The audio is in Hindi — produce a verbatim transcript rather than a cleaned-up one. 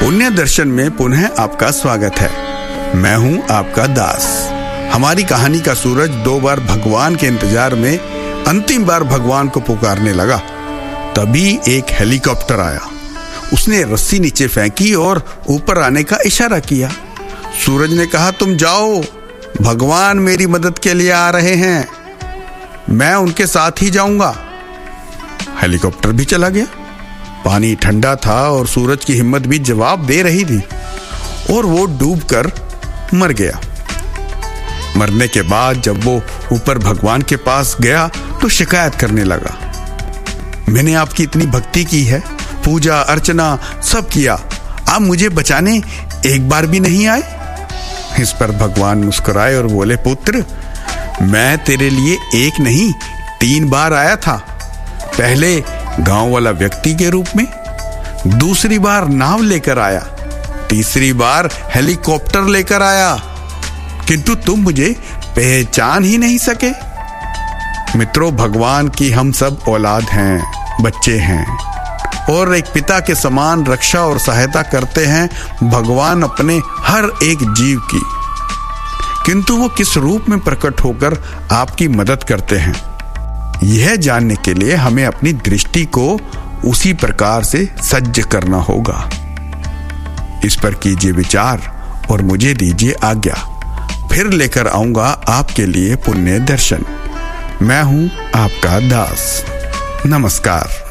पुण्य दर्शन में पुनः आपका स्वागत है। मैं हूं आपका दास। हमारी कहानी का सूरज दो बार भगवान के इंतजार में अंतिम बार भगवान को पुकारने लगा। तभी एक हेलीकॉप्टर आया। उसने रस्सी नीचे फेंकी और ऊपर आने का इशारा किया। सूरज ने कहा, तुम जाओ, भगवान मेरी मदद के लिए आ रहे हैं, मैं उनके साथ ही जाऊंगा। हेलीकॉप्टर भी चला गया। पानी ठंडा था और सूरज की हिम्मत भी जवाब दे रही थी और वो डूबकर मर गया। मरने के बाद जब वो ऊपर भगवान के पास गया तो शिकायत करने लगा, मैंने आपकी इतनी भक्ति की है, पूजा अर्चना सब किया, आप मुझे बचाने एक बार भी नहीं आए। इस पर भगवान मुस्कुराए और बोले, पुत्र, मैं तेरे लिए एक नहीं तीन बार आया था। पहले गांव वाला व्यक्ति के रूप में, दूसरी बार नाव लेकर आया, तीसरी बार हेलीकॉप्टर लेकर आया, किंतु तुम मुझे पहचान ही नहीं सके। मित्रों, भगवान की हम सब औलाद हैं, बच्चे हैं और एक पिता के समान रक्षा और सहायता करते हैं भगवान अपने हर एक जीव की। किंतु वो किस रूप में प्रकट होकर आपकी मदद करते हैं, यह जानने के लिए हमें अपनी दृष्टि को उसी प्रकार से सज्ज करना होगा। इस पर कीजिए विचार और मुझे दीजिए आज्ञा। फिर लेकर आऊंगा आपके लिए पुण्य दर्शन। मैं हूं आपका दास। नमस्कार।